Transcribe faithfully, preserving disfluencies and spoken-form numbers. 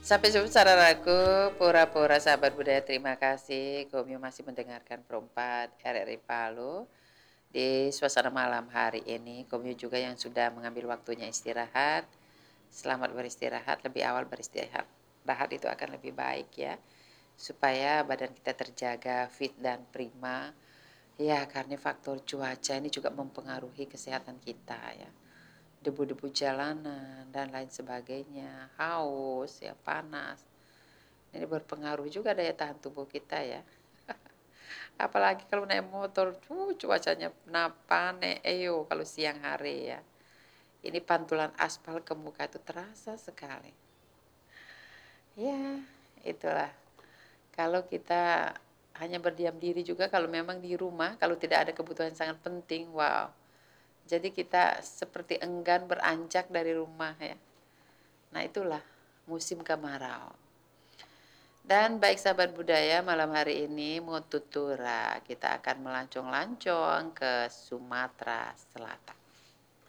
Sampai jumpa saudaraku, pura-pura sahabat budaya, terima kasih Komio masih mendengarkan Perempat R R I Palu. Di suasana malam hari ini, Komio juga yang sudah mengambil waktunya istirahat. Selamat beristirahat, lebih awal beristirahat. Istirahat itu akan lebih baik ya, supaya badan kita terjaga fit dan prima. Ya, karena faktor cuaca ini juga mempengaruhi kesehatan kita ya. Debu-debu jalanan dan lain sebagainya, haus, ya panas. Ini berpengaruh juga daya tahan tubuh kita ya. Apalagi kalau naik motor, tuh cuacanya napane, eyo kalau siang hari ya. Ini pantulan aspal ke muka itu terasa sekali. Ya, itulah. Kalau kita hanya berdiam diri juga kalau memang di rumah, kalau tidak ada kebutuhan sangat penting, wow. Jadi kita seperti enggan beranjak dari rumah ya. Nah itulah musim kemarau. Dan baik sahabat budaya, malam hari ini mau tutura kita akan melancong-lancong ke Sumatera Selatan.